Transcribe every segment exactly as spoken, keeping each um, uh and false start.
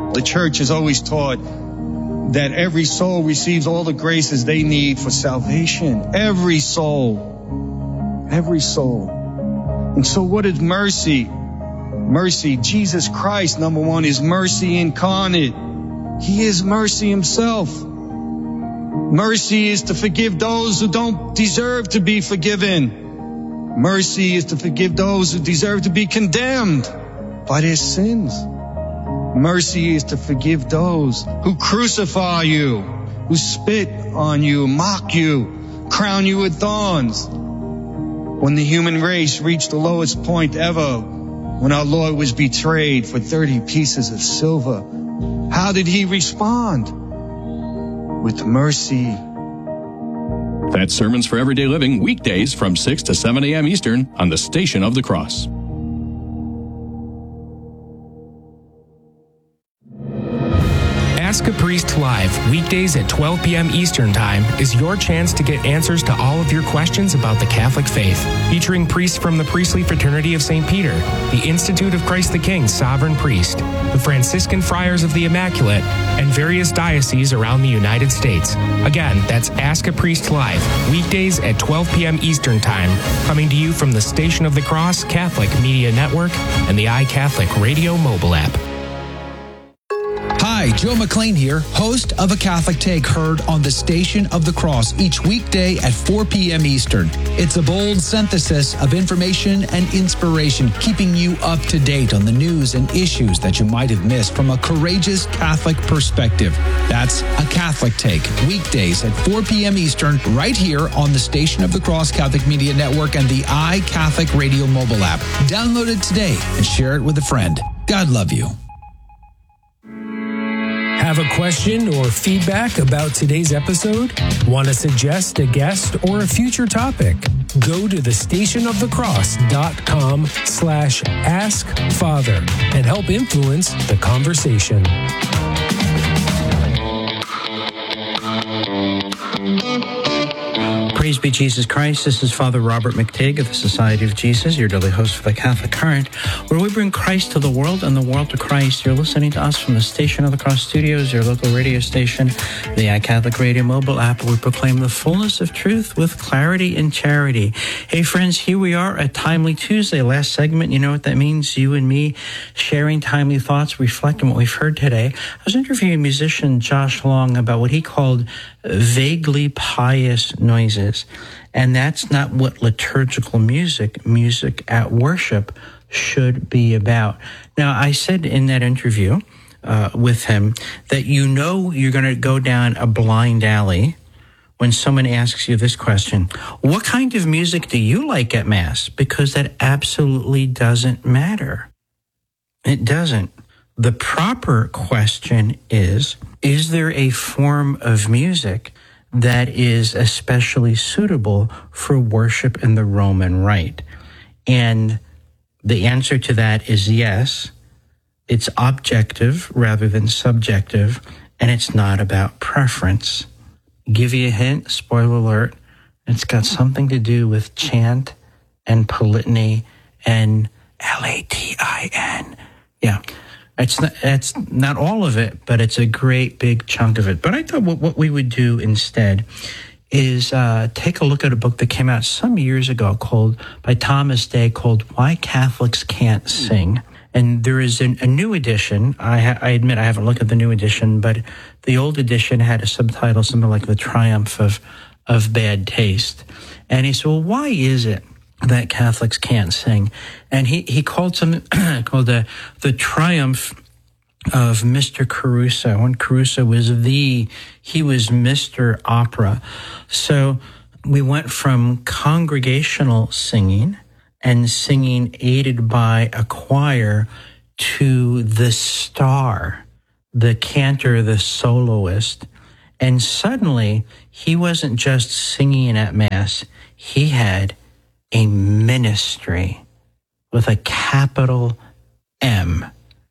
The church has always taught that every soul receives all the graces they need for salvation. Every soul. Every soul. And so what is mercy? Mercy, Jesus Christ, number one, is mercy incarnate. He is mercy himself. Mercy is to forgive those who don't deserve to be forgiven. Mercy is to forgive those who deserve to be condemned by their sins. Mercy is to forgive those who crucify you, who spit on you, mock you, crown you with thorns. When the human race reached the lowest point ever, when our Lord was betrayed for thirty pieces of silver, how did he respond? With mercy. That's Sermons for Everyday Living, weekdays from six to seven a.m. Eastern on the Station of the Cross. Ask a Priest Live, weekdays at twelve p.m. Eastern Time, is your chance to get answers to all of your questions about the Catholic faith. Featuring priests from the Priestly Fraternity of Saint Peter, the Institute of Christ the King Sovereign Priest, the Franciscan Friars of the Immaculate, and various dioceses around the United States. Again, that's Ask a Priest Live, weekdays at twelve p.m. Eastern Time, coming to you from the Station of the Cross Catholic Media Network and the iCatholic Radio mobile app. Hi, Joe McLean here, host of A Catholic Take, heard on the Station of the Cross each weekday at four p.m. Eastern. It's a bold synthesis of information and inspiration, keeping you up to date on the news and issues that you might have missed from a courageous Catholic perspective. That's A Catholic Take, weekdays at four p.m. Eastern, right here on the Station of the Cross Catholic Media Network and the iCatholic Radio mobile app. Download it today and share it with a friend. God love you. Have a question or feedback about today's episode? Want to suggest a guest or a future topic? Go to the stationofthecross.com slash ask father and help influence the conversation. Praise be Jesus Christ. This is Father Robert McTigg of the Society of Jesus, your daily host for the Catholic Current, where we bring Christ to the world and the world to Christ. You're listening to us from the Station of the Cross Studios, your local radio station, the iCatholic Radio mobile app, where we proclaim the fullness of truth with clarity and charity. Hey, friends, here we are at Timely Tuesday. Last segment, you know what that means? You and me sharing timely thoughts, reflecting what we've heard today. I was interviewing musician Josh Long about what he called vaguely pious noises. And that's not what liturgical music, music at worship, should be about. Now, I said in that interview uh, with him that you know you're going to go down a blind alley when someone asks you this question: what kind of music do you like at Mass? Because that absolutely doesn't matter. It doesn't. The proper question is, is there a form of music that is especially suitable for worship in the Roman Rite? And the answer to that is yes. It's objective rather than subjective, and it's not about preference. Give you a hint, spoiler alert, it's got something to do with chant and polytony and L A T I N. Yeah. It's not, it's not all of it, but it's a great big chunk of it. But I thought what, what we would do instead is uh, take a look at a book that came out some years ago called by Thomas Day called Why Catholics Can't Sing. And there is an, a new edition. I, ha- I admit I haven't looked at the new edition, but the old edition had a subtitle, something like The Triumph of, of Bad Taste. And he said, well, why is it that Catholics can't sing? And he, he called some called the the triumph of Mister Caruso. And Caruso was the he was Mister Opera. So we went from congregational singing and singing aided by a choir to the star, the cantor, the soloist. And suddenly he wasn't just singing at Mass, he had a ministry with a capital M.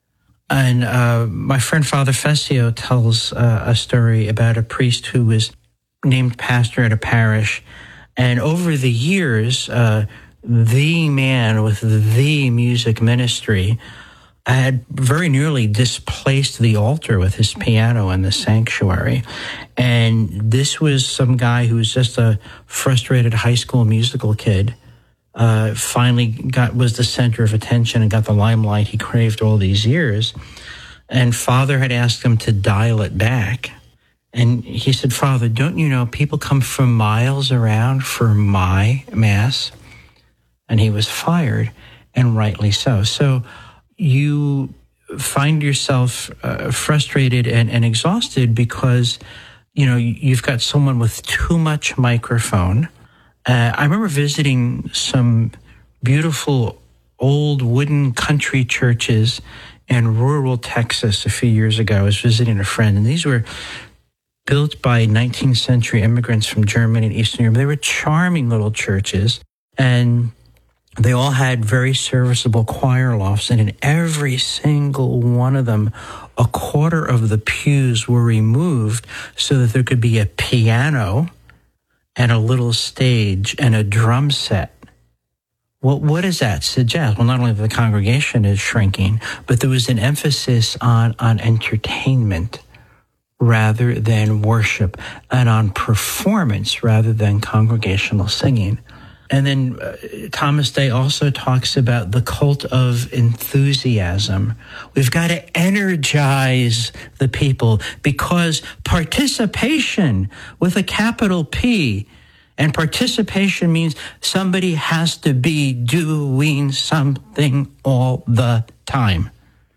And uh, my friend Father Fessio tells uh, a story about a priest who was named pastor at a parish. And over the years, uh, the man with the music ministry had very nearly displaced the altar with his piano in the sanctuary. And this was some guy who was just a frustrated high school musical kid, uh, finally got was the center of attention and got the limelight he craved all these years. And Father had asked him to dial it back. And he said, Father, don't you know people come from miles around for my Mass? And he was fired, and rightly so. So you find yourself uh, frustrated and, and exhausted because, you know, you've got someone with too much microphone. Uh, I remember visiting some beautiful old wooden country churches in rural Texas a few years ago. I was visiting a friend, and these were built by nineteenth century immigrants from Germany and Eastern Europe. They were charming little churches, and they all had very serviceable choir lofts, and in every single one of them, a quarter of the pews were removed so that there could be a piano and a little stage and a drum set. Well, what does that suggest? Well, not only that the congregation is shrinking, but there was an emphasis on, on entertainment rather than worship, and on performance rather than congregational singing. And then uh, Thomas Day also talks about the cult of enthusiasm. We've got to energize the people because participation with a capital P, and participation means somebody has to be doing something all the time.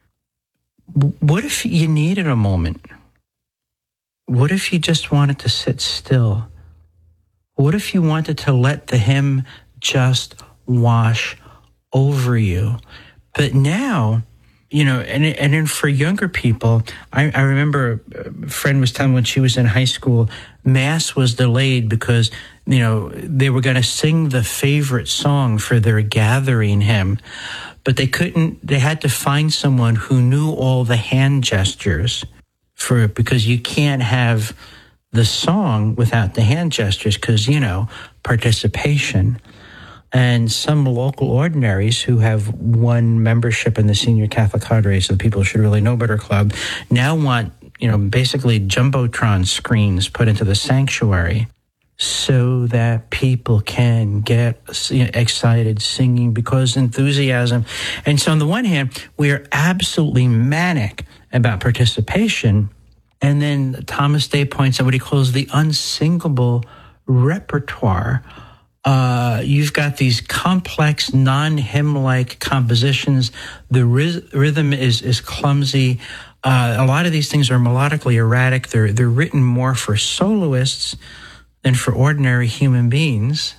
What if you needed a moment? What if you just wanted to sit still? What if you wanted to let the hymn just wash over you? But now, you know, and and then for younger people, I, I remember a friend was telling me when she was in high school, Mass was delayed because, you know, they were going to sing the favorite song for their gathering hymn, but they couldn't, they had to find someone who knew all the hand gestures for it, because you can't have the song without the hand gestures because, you know, participation. And some local ordinaries who have won membership in the Senior Catholic Cadre, so the People Should Really Know Better Club, now want, you know, basically Jumbotron screens put into the sanctuary so that people can get excited singing because enthusiasm. And so on the one hand, we are absolutely manic about participation. And then Thomas Day points out what he calls the unsingable repertoire. Uh, you've got these complex, non-hymn-like compositions. The ry- rhythm is is clumsy. Uh, a lot of these things are melodically erratic. They're they're written more for soloists than for ordinary human beings.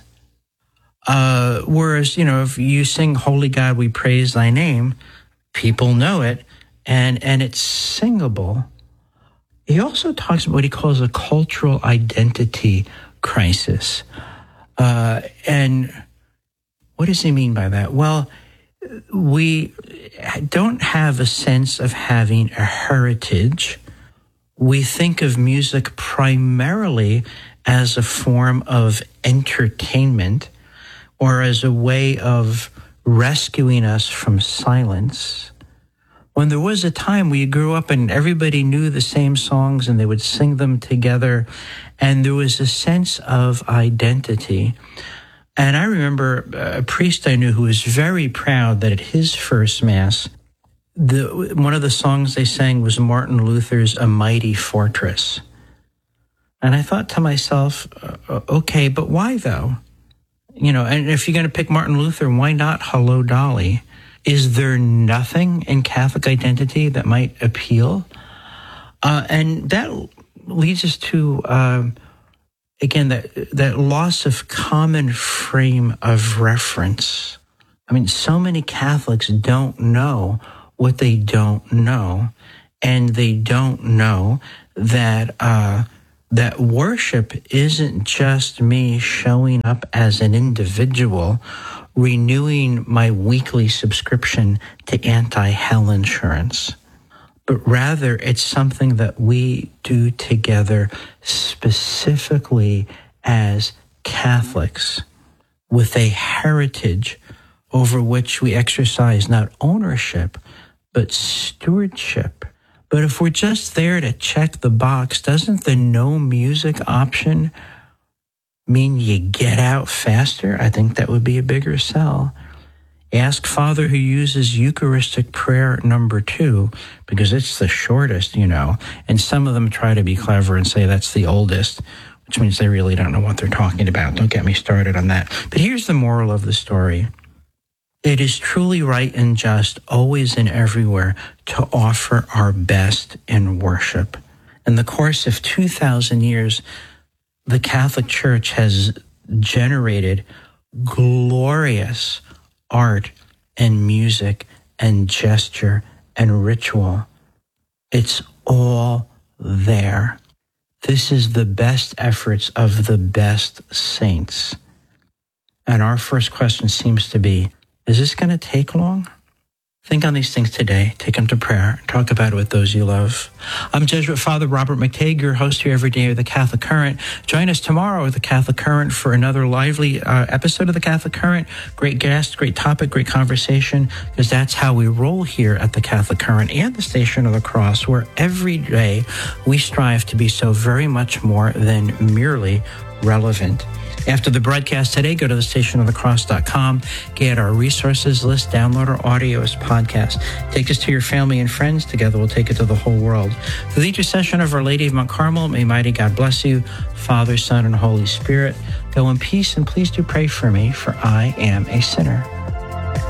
Uh, whereas, you know, if you sing "Holy God, we praise Thy name," people know it, and and it's singable. He also talks about what he calls a cultural identity crisis. Uh, and what does he mean by that? Well, we don't have a sense of having a heritage. We think of music primarily as a form of entertainment or as a way of rescuing us from silence. When there was a time where you grew up and everybody knew the same songs and they would sing them together, and there was a sense of identity. And I remember a priest I knew who was very proud that at his first Mass, the, one of the songs they sang was Martin Luther's "A Mighty Fortress." And I thought to myself, uh, okay, but why though? You know, and if you're going to pick Martin Luther, why not Hello, Dolly? Is there nothing in Catholic identity that might appeal? Uh, and that leads us to, uh, again, that, that loss of common frame of reference. I mean, so many Catholics don't know what they don't know, and they don't know that uh, that worship isn't just me showing up as an individual, renewing my weekly subscription to anti-hell insurance, but rather it's something that we do together specifically as Catholics with a heritage over which we exercise not ownership, but stewardship. But if we're just there to check the box, doesn't the no music option mean you get out faster? I think that would be a bigger sell. Ask Father who uses Eucharistic prayer number two, because it's the shortest, you know, and some of them try to be clever and say that's the oldest, which means they really don't know what they're talking about. Don't get me started on that. But here's the moral of the story. It is truly right and just, always and everywhere, to offer our best in worship. In the course of two thousand years, the Catholic Church has generated glorious art and music and gesture and ritual. It's all there. This is the best efforts of the best saints. And our first question seems to be, is this going to take long? Think on these things today. Take them to prayer. Talk about it with those you love. I'm Jesuit Father Robert McTague, your host here every day of the Catholic Current. Join us tomorrow at the Catholic Current for another lively uh, episode of the Catholic Current. Great guest, great topic, great conversation, because that's how we roll here at the Catholic Current and the Station of the Cross, where every day we strive to be so very much more than merely relevant. After the broadcast today, go to the station of the cross dot com, get our resources list, download our audio as podcast. Take us to your family and friends. Together we'll take it to the whole world. Through the intercession of Our Lady of Mount Carmel, may mighty God bless you, Father, Son, and Holy Spirit. Go in peace, and please do pray for me, for I am a sinner.